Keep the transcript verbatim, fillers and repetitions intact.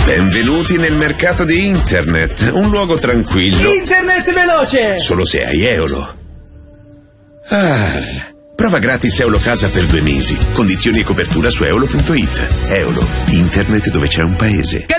Benvenuti nel mercato di internet, un luogo tranquillo. Internet veloce! Solo se hai Eolo. Ah, prova gratis Eolo Casa per due mesi. Condizioni e copertura su eolo punto it. Eolo, internet dove c'è un paese.